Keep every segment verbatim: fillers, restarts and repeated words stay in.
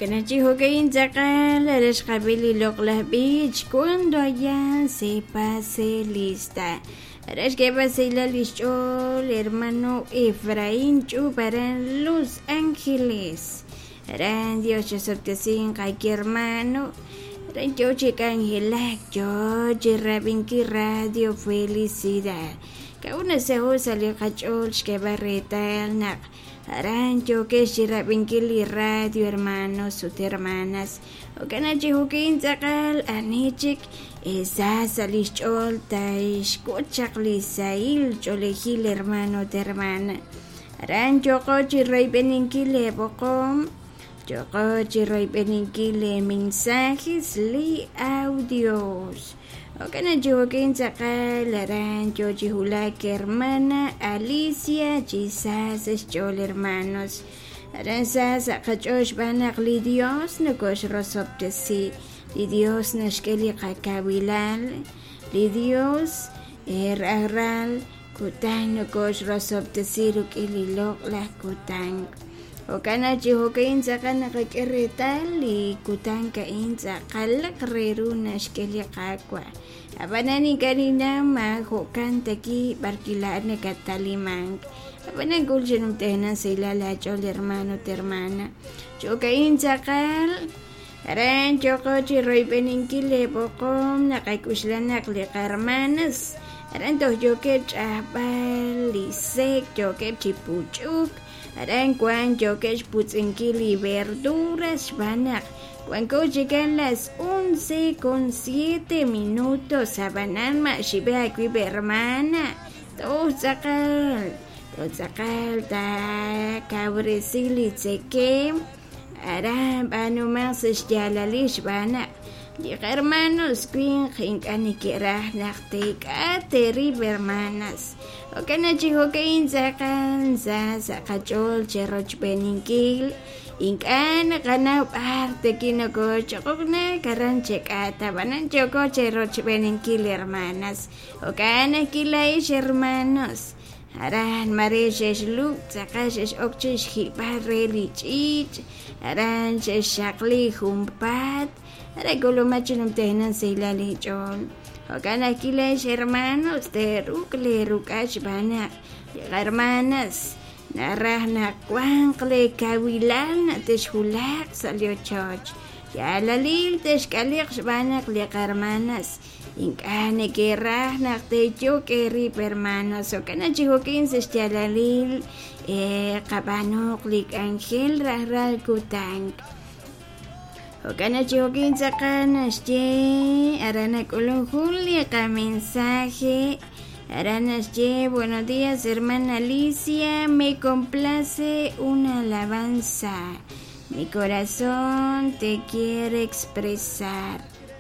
Okanachi Hokain Zakal, Rashkabili Lokla Beach, cuando ya se pase lista. Rashkeba la Lichol, hermano Efraín para Los Ángeles. Radio Chasoptesin, Kaki hermano. Radio Chicangelak, George Rabinki Radio Felicidad. Kauna se usa le Kachol, Shkebarreta, Nak. Arancho que shirabinkili radio hermanos sus hermanas okanachi hukin zakal anichik esa salichol taish kochakli sail cholejil hermano de hermana arancho kochi rey beninkile bokom chokochi rey beninkile mensajes li audios okanachi hukin zakal arancho chihulak hermana Alicia quizás es chol hermanos aranzas akachosh banak li Dios nakosh rosoptesi li Dios nashkeli kakabilal li Dios eragral kutang nakosh rosoptesi rukili lok la kutang okanachi hokain zakana kakeretal li kutang kain zakalak reru nashkeli kakwa abanani kanina mahukan taki barkilaan na katalimang abanang gulsyanong tenan sa ilala chol hermano termana chokain zakal aran choko chiroy peninkile pokom nakaykuslanak li karmanas aran toh joke chabal lisek joke chipuchuk aran kwan joke putzinkili verduras banak cuando llegan las once con siete minutos a Banalma, Shibea Quibe hermana, Tozakal, Tozakal, Ta Cabresili Tseque, Aram, Banumas, Yalalish Bana, hermanos, Queen, Hinkanikira, Nachtek, terrible hermanas. Okanachi Hokain Zakan, Zazakachol, Cheroch Beninkil. Inkan kana parte kinoko chokna karan chekata banan choko cheroch beninkil hermanas okana kilaish hermanos aran maresh luk sakash okchish hibareli chich aran shakli humpat ara golomachinum tenan silali chol okana kilaish hermanos de rukle rukash bana hermanas narah na kwangkle kawilan na teshulak salió church ya lalil teshkalik banak le hermanas inkane kerah na techo keri hermanos o kana chihokin se lalil e kabanok lik angel rahral kutang o kana chihokin sakana ste arana kolon julia ka mensaje Aranas Ye, buenos días hermana Alicia, me complace una alabanza, mi corazón te quiere expresar.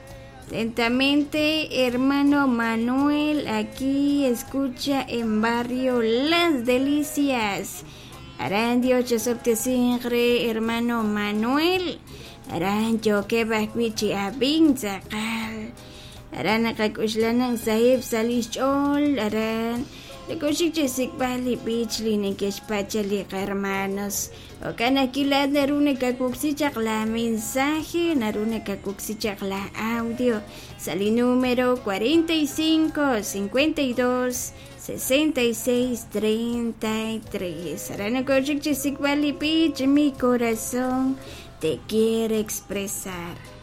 Atentamente hermano Manuel, aquí escucha en barrio Las Delicias. Arandio Chasoptesingre, hermano Manuel, Arancho que bakwichi abing zakal. Aran nakakuslanang sahib salichol aran nakushik chisik bali beach linikesh pachali hermanos o kana kilad narune kakuksichak la mensaje narune kakuksichak la audio sali número cuarenta y cinco, cincuenta y dos, sesenta y seis, treinta y tres aran nakushik chisik bali beach mi corazón te quiere expresar.